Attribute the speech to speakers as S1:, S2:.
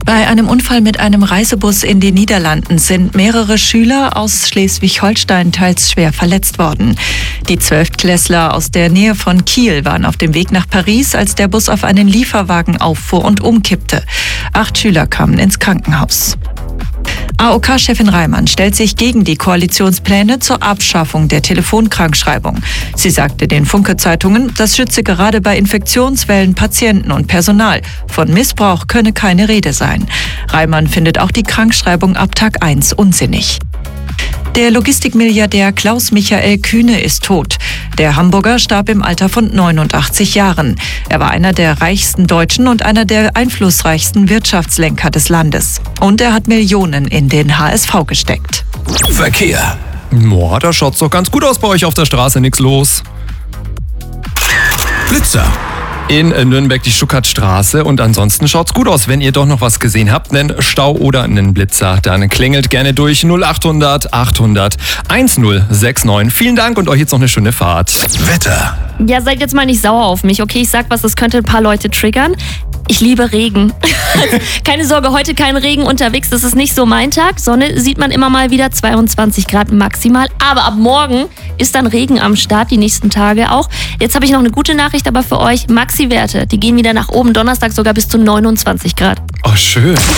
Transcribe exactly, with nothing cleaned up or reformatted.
S1: Bei einem Unfall mit einem Reisebus in den Niederlanden sind mehrere Schüler aus Schleswig-Holstein teils schwer verletzt worden. Die Zwölftklässler aus der Nähe von Kiel waren auf dem Weg nach Paris, als der Bus auf einen Lieferwagen auffuhr und umkippte. Acht Schüler kamen ins Krankenhaus. A O K-Chefin Reimann stellt sich gegen die Koalitionspläne zur Abschaffung der Telefonkrankschreibung. Sie sagte den Funke-Zeitungen, das schütze gerade bei Infektionswellen Patienten und Personal. Von Missbrauch könne keine Rede sein. Reimann findet auch die Krankschreibung ab Tag eins unsinnig. Der Logistikmilliardär Klaus-Michael Kühne ist tot. Der Hamburger starb im Alter von neunundachtzig Jahren. Er war einer der reichsten Deutschen und einer der einflussreichsten Wirtschaftslenker des Landes. Und er hat Millionen in den H S V gesteckt.
S2: Verkehr.
S3: Boah, da schaut's doch ganz gut aus bei euch auf der Straße, nix los.
S2: Blitzer.
S3: In Nürnberg die Stuckertstraße und ansonsten schaut's gut aus. Wenn ihr doch noch was gesehen habt, einen Stau oder einen Blitzer, dann klingelt gerne durch null achthundert achthundert eintausendneun. Vielen Dank und euch jetzt noch eine schöne Fahrt.
S2: Wetter.
S4: Ja, seid jetzt mal nicht sauer auf mich, okay? Ich sag was, das könnte ein paar Leute triggern. Ich liebe Regen. Keine Sorge, heute kein Regen unterwegs, das ist nicht so mein Tag. Sonne sieht man immer mal wieder, zweiundzwanzig Grad maximal. Aber ab morgen ist dann Regen am Start, die nächsten Tage auch. Jetzt habe ich noch eine gute Nachricht aber für euch. Maxi-Werte, die gehen wieder nach oben, Donnerstag sogar bis zu neunundzwanzig Grad.
S3: Oh, schön.